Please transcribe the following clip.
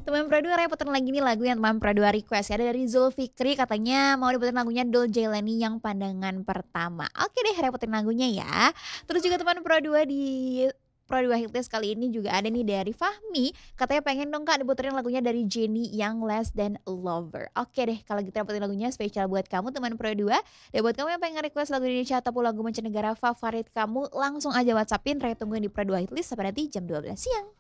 Teman Pro 2 repotin lagi nih lagu yang teman Pro 2 request. Ada dari Zulfikri katanya mau diputerin lagunya Dul Jailani yang pandangan pertama. Oke deh, repotin lagunya ya. Terus juga teman Pro 2 di Pro 2 Hitlist kali ini juga ada nih dari Fahmi. Katanya pengen dong Kak diputerin lagunya dari Jenny yang Less Than Lover. Oke deh, kalau gitu repotin lagunya spesial buat kamu teman Pro 2. Dan buat kamu yang pengen request lagu Indonesia ataupun lagu mancanegara favorit kamu, langsung aja WhatsAppin. Ray tungguin di Pro 2 Hitlist sampai nanti jam 12 siang.